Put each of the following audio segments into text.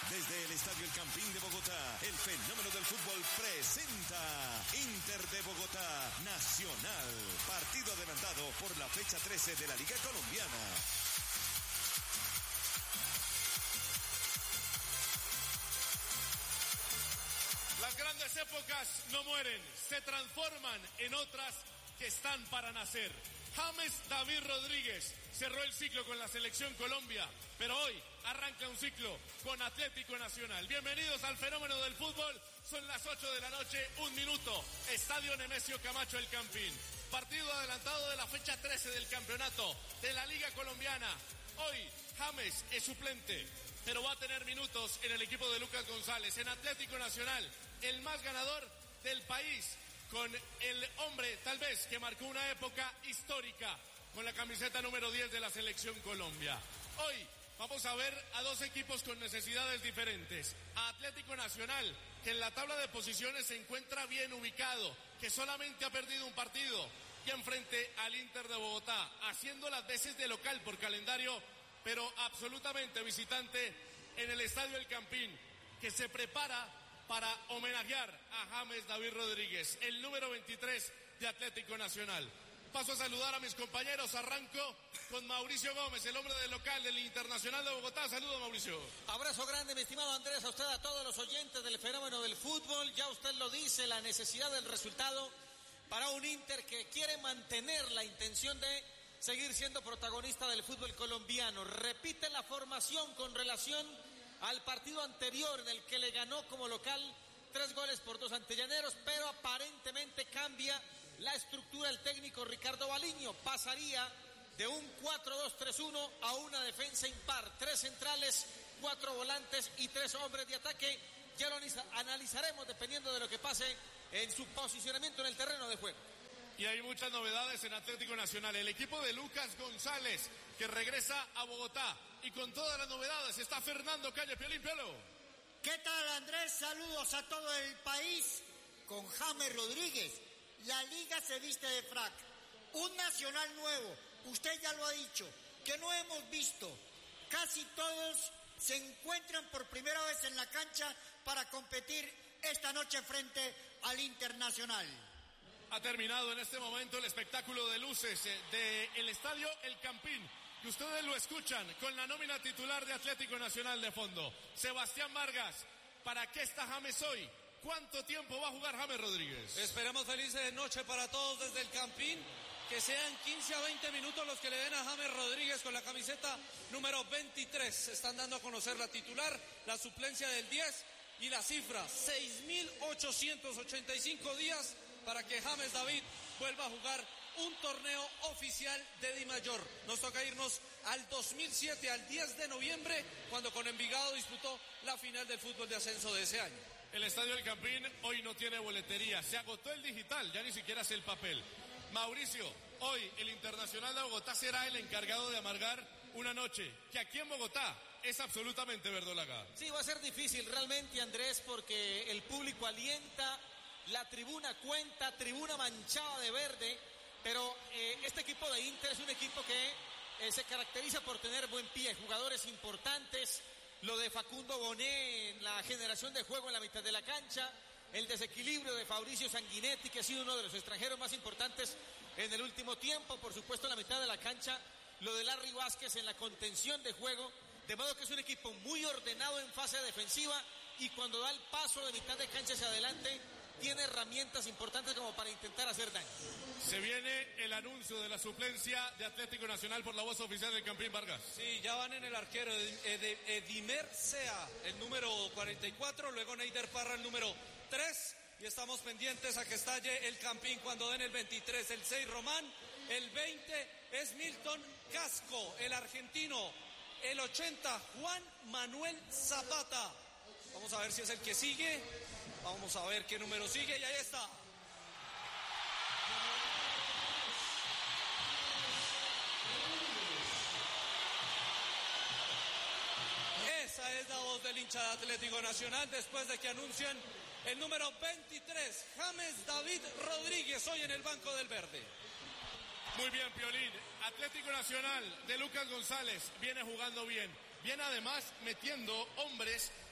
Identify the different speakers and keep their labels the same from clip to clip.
Speaker 1: Desde el Estadio El Campín de Bogotá, el fenómeno del fútbol presenta Inter de Bogotá, Nacional. Partido adelantado por la fecha 13 de la Liga Colombiana.
Speaker 2: Las grandes épocas no mueren, se transforman en otras que están para nacer. James David Rodríguez cerró el ciclo con la Selección Colombia, pero hoy arranca un ciclo con Atlético Nacional. Bienvenidos al fenómeno del fútbol. Son las 8 de la noche, 1 minuto. Estadio Nemesio Camacho El Campín. Partido adelantado de la fecha 13 del campeonato de la Liga Colombiana. Hoy James es suplente, pero va a tener minutos en el equipo de Lucas González. En Atlético Nacional, el más ganador del país, con el hombre tal vez que marcó una época histórica con la camiseta número 10 de la Selección Colombia. Hoy vamos a ver a dos equipos con necesidades diferentes. A Atlético Nacional, que en la tabla de posiciones se encuentra bien ubicado, que solamente ha perdido un partido, y enfrente al Inter de Bogotá, haciendo las veces de local por calendario, pero absolutamente visitante en el Estadio El Campín, que se prepara para homenajear a James David Rodríguez, el número 23 de Atlético Nacional. Paso a saludar a mis compañeros. Arranco con Mauricio Gómez, el hombre del local del Internacional de Bogotá. Saludos, Mauricio.
Speaker 3: Abrazo grande, mi estimado Andrés, a usted, a todos los oyentes del fenómeno del fútbol. Ya usted lo dice, la necesidad del resultado para un Inter que quiere mantener la intención de seguir siendo protagonista del fútbol colombiano. Repite la formación con relación al partido anterior en el que le ganó como local 3-2 ante Llaneros, pero aparentemente cambia la estructura. El técnico Ricardo Baliño pasaría de un 4-2-3-1 a una defensa impar, 3 centrales, 4 volantes y 3 hombres de ataque. Ya lo analizaremos dependiendo de lo que pase en su posicionamiento en el terreno de juego.
Speaker 2: Y hay muchas novedades en Atlético Nacional. El equipo de Lucas González, que regresa a Bogotá. Y con todas las novedades está Fernando Calle. Piolín, Piolo.
Speaker 4: ¿Qué tal, Andrés? Saludos a todo el país. Con James Rodríguez, la liga se viste de frac. Un Nacional nuevo, usted ya lo ha dicho, que no hemos visto. Casi todos se encuentran por primera vez en la cancha para competir esta noche frente al Internacional.
Speaker 2: Ha terminado en este momento el espectáculo de luces del Estadio El Campín, que ustedes lo escuchan con la nómina titular de Atlético Nacional de fondo. Sebastián Vargas, ¿para qué está James hoy? ¿Cuánto tiempo va a jugar James Rodríguez?
Speaker 5: Esperemos felices de noche para todos desde El Campín, que sean 15 a 20 minutos los que le den a James Rodríguez con la camiseta número 23. Se están dando a conocer la titular, la suplencia del 10 y la cifra, 6.885 días para que James David vuelva a jugar un torneo oficial de Dimayor. Nos toca irnos al 2007, al 10 de noviembre, cuando con Envigado disputó la final del fútbol de ascenso de ese año.
Speaker 2: El Estadio El Campín hoy no tiene boletería, se agotó el digital, ya ni siquiera es el papel. Mauricio, hoy el Internacional de Bogotá será el encargado de amargar una noche que aquí en Bogotá es absolutamente verdolaga.
Speaker 3: Sí, va a ser difícil realmente, Andrés, porque el público alienta, la tribuna cuenta, tribuna manchada de verde, pero este equipo de Inter es un equipo que se caracteriza por tener buen pie, jugadores importantes, lo de Facundo Bonet en la generación de juego en la mitad de la cancha, el desequilibrio de Fabricio Sanguinetti, que ha sido uno de los extranjeros más importantes en el último tiempo, por supuesto en la mitad de la cancha, lo de Larry Vázquez en la contención de juego, de modo que es un equipo muy ordenado en fase defensiva y cuando da el paso de mitad de cancha hacia adelante, tiene herramientas importantes como para intentar hacer daño.
Speaker 2: Se viene el anuncio de la suplencia de Atlético Nacional por la voz oficial del Campín, Vargas.
Speaker 5: Sí, ya van en el arquero Edimer Sea, el número 44, luego Neider Parra, el número 3, y estamos pendientes a que estalle el Campín cuando den el 23, el 6 Román, el 20 es Milton Casco, el argentino, el 80 Juan Manuel Zapata. Vamos a ver si es el que sigue. Vamos a ver qué número sigue y ahí está. Esa es la voz del hincha de Atlético Nacional después de que anuncian el número 23, James David Rodríguez, hoy en el banco del verde.
Speaker 2: Muy bien, Piolín. Atlético Nacional de Lucas González viene jugando bien. Viene además metiendo hombres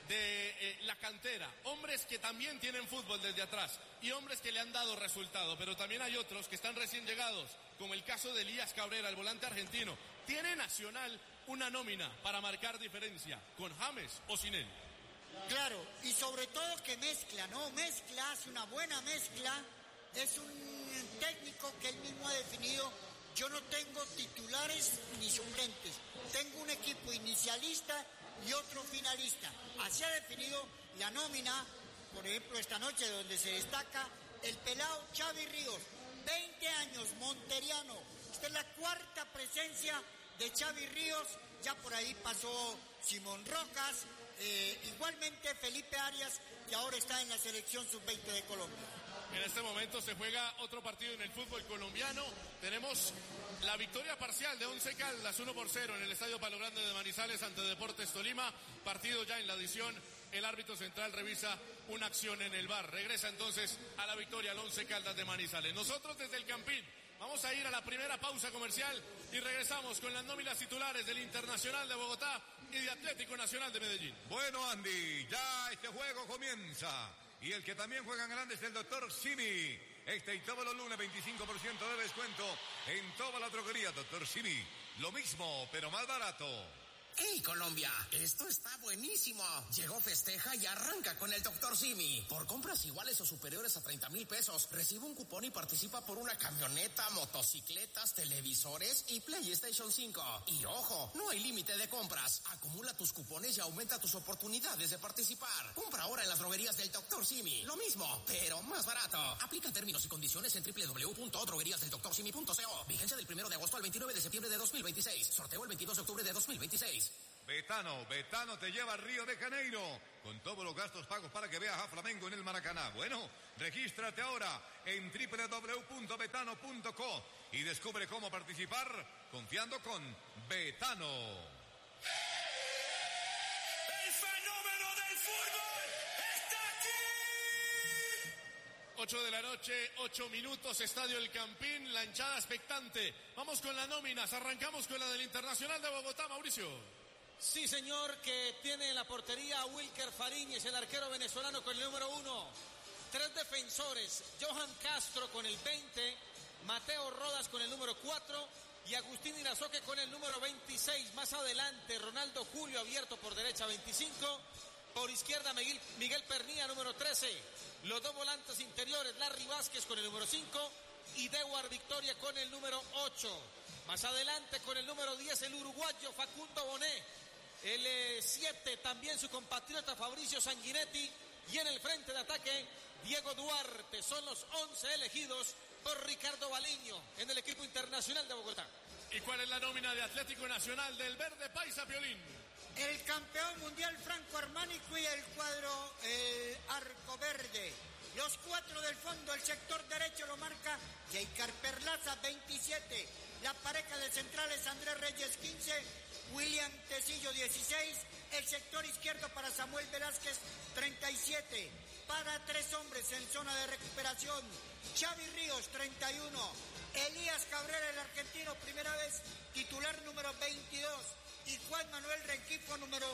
Speaker 2: de la cantera, hombres que también tienen fútbol desde atrás y hombres que le han dado resultado, pero también hay otros que están recién llegados, como el caso de Elías Cabrera, el volante argentino. Tiene Nacional una nómina para marcar diferencia, con James o sin él.
Speaker 4: Claro, y sobre todo que mezcla, ¿no? Mezcla, hace una buena mezcla, es un técnico que él mismo ha definido. Yo no tengo titulares ni suplentes, tengo un equipo inicialista y otro finalista. Así ha definido la nómina, por ejemplo, esta noche, donde se destaca el pelado Xavi Ríos, 20 años, monteriano. Esta es la cuarta presencia de Xavi Ríos, ya por ahí pasó Simón Rojas, igualmente Felipe Arias, que ahora está en la selección sub-20 de Colombia.
Speaker 2: En este momento se juega otro partido en el fútbol colombiano. Tenemos la victoria parcial de Once Caldas, 1-0 en el Estadio Palo Grande de Manizales ante Deportes Tolima. Partido ya en la adición. El árbitro central revisa una acción en el VAR. Regresa entonces a la victoria el Once Caldas de Manizales. Nosotros desde el Campín vamos a ir a la primera pausa comercial y regresamos con las nóminas titulares del Internacional de Bogotá y de Atlético Nacional de Medellín.
Speaker 6: Bueno, Andy, ya este juego comienza. Y el que también juega en grande es el Dr. Simi. Este y todos los lunes 25% de descuento en toda la droguería Dr. Simi. Lo mismo, pero más barato.
Speaker 7: ¡Hey, Colombia! Esto está buenísimo. Llegó Festeja y arranca con el Dr. Simi. Por compras iguales o superiores a 30,000 pesos, recibe un cupón y participa por una camioneta, motocicletas, televisores y PlayStation 5. Y ojo, no hay límite de compras. Acumula tus cupones y aumenta tus oportunidades de participar. Compra ahora en las droguerías del Dr. Simi. Lo mismo, pero más barato. Aplica términos y condiciones en www.drogueríasdeldoctorsimi.co. Vigencia del 1 de agosto al 29 de septiembre de 2026. Sorteo el 22 de octubre de 2026.
Speaker 6: Betano te lleva a Río de Janeiro con todos los gastos pagos para que veas a Flamengo en el Maracaná. Bueno, regístrate ahora en www.betano.co y descubre cómo participar confiando con Betano.
Speaker 8: ¡El fenómeno del fútbol está aquí!
Speaker 2: 8 de la noche, 8 minutos, Estadio El Campín, la hinchada expectante. Vamos con las nóminas, arrancamos con la del Internacional de Bogotá, Mauricio.
Speaker 3: Sí, señor, que tiene en la portería a Wilker Fariñez, el arquero venezolano con el número 1. 3 defensores, Johan Castro con el 20, Mateo Rodas con el número 4 y Agustín Irazoque con el número 26. Más adelante, Ronaldo Julio abierto por derecha, 25. Por izquierda, Miguel Pernía, número 13. Los dos volantes interiores, Larry Vázquez con el número 5 y Dewar Victoria con el número 8. Más adelante, con el número 10, el uruguayo Facundo Bonet. El 7, también su compatriota Fabricio Sanguinetti. Y en el frente de ataque, Diego Duarte. Son los 11 elegidos por Ricardo Baliño en el equipo Internacional de Bogotá.
Speaker 2: ¿Y cuál es la nómina de Atlético Nacional del Verde Paisa, Piolín?
Speaker 4: El campeón mundial Franco Armani cuida el cuadro arco verde. Los 4 del fondo, el sector derecho lo marca Jaicar Perlaza, 27. La pareja de centrales, Andrés Reyes, 15. William Tecillo, 16. El sector izquierdo para Samuel Velázquez, 37. Para 3 hombres en zona de recuperación, Xavi Ríos, 31. Elías Cabrera, el argentino, primera vez titular, número 22. Y Juan Manuel Rengifo, número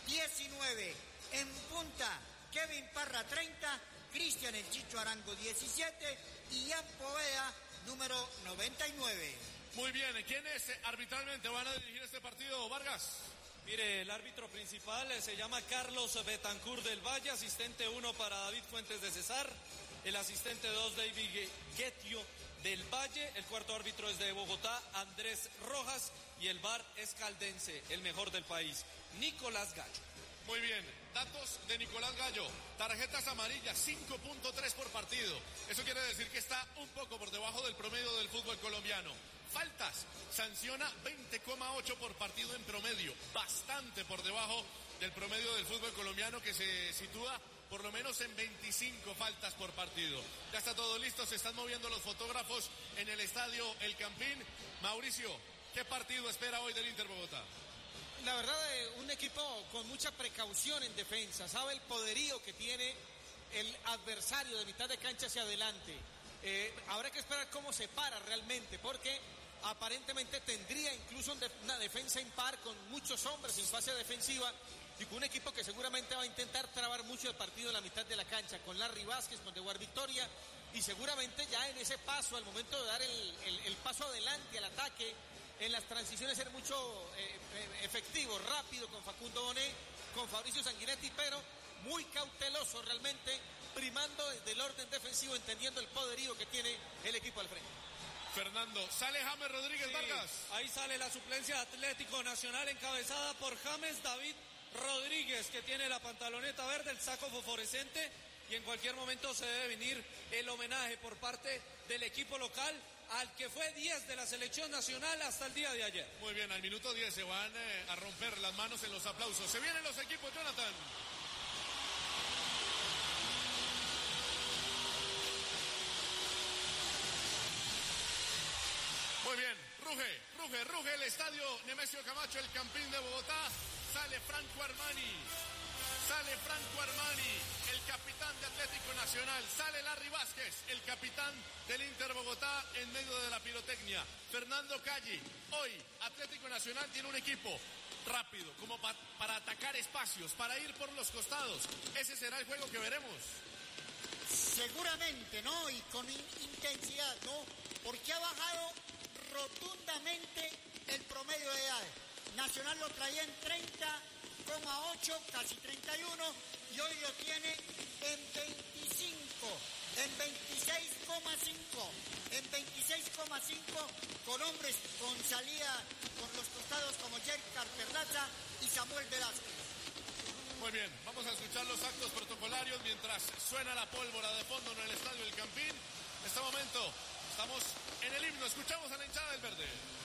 Speaker 4: 19. En punta, Kevin Parra, 30. Cristian El Chicho Arango, 17. Y Ian Poveda, número 99.
Speaker 2: Muy bien, ¿quiénes arbitralmente van a dirigir este partido, Vargas?
Speaker 5: Mire, el árbitro principal se llama Carlos Betancourt del Valle, asistente 1 para David Fuentes de Cesar, el asistente 2 David Guetio del Valle, el cuarto árbitro es de Bogotá, Andrés Rojas, y el VAR es caldense, el mejor del país, Nicolás Gallo.
Speaker 2: Muy bien, datos de Nicolás Gallo, tarjetas amarillas, 5.3 por partido, eso quiere decir que está un poco por debajo del promedio del fútbol colombiano. Faltas, sanciona 20,8 por partido en promedio, bastante por debajo del promedio del fútbol colombiano que se sitúa por lo menos en 25 faltas por partido. Ya está todo listo, se están moviendo los fotógrafos en el estadio El Campín. Mauricio, ¿qué partido espera hoy del Inter Bogotá?
Speaker 3: La verdad, un equipo con mucha precaución en defensa, sabe el poderío que tiene el adversario de mitad de cancha hacia adelante. Habrá que esperar cómo se para realmente, porque aparentemente tendría incluso una defensa impar con muchos hombres en fase defensiva y con un equipo que seguramente va a intentar trabar mucho el partido en la mitad de la cancha, con Larry Vázquez, con Dewar Victoria, y seguramente ya en ese paso, al momento de dar el paso adelante al ataque, en las transiciones ser mucho efectivo, rápido, con Facundo Bonet, con Fabricio Sanguinetti, pero muy cauteloso realmente, primando desde el orden defensivo, entendiendo el poderío que tiene el equipo al frente.
Speaker 2: Fernando, ¿sale James Rodríguez Vargas?
Speaker 5: Ahí sale la suplencia de Atlético Nacional encabezada por James David Rodríguez, que tiene la pantaloneta verde, el saco fosforescente, y en cualquier momento se debe venir el homenaje por parte del equipo local al que fue 10 de la selección nacional hasta el día de ayer.
Speaker 2: Muy bien, al minuto 10 se van a romper las manos en los aplausos. Se vienen los equipos, Jonathan. Muy bien, ruge el estadio Nemesio Camacho, el Campín de Bogotá. Sale Franco Armani, el capitán de Atlético Nacional. Sale Larry Vázquez, el capitán del Inter Bogotá, en medio de la pirotecnia. Fernando Calle, hoy Atlético Nacional tiene un equipo rápido, como para atacar espacios, para ir por los costados. Ese será el juego que veremos.
Speaker 4: Seguramente, ¿no? Y con intensidad, ¿no? Porque ha bajado rotundamente el promedio de edad. Nacional lo traía en 30,8, casi 31, y hoy lo tiene en 25, en 26,5, con hombres con salida con los costados como Jercar Perlaza y Samuel Velázquez.
Speaker 2: Muy bien, vamos a escuchar los actos protocolarios mientras suena la pólvora de fondo en el estadio El Campín. En este momento estamos en el himno, escuchamos a la hinchada del verde.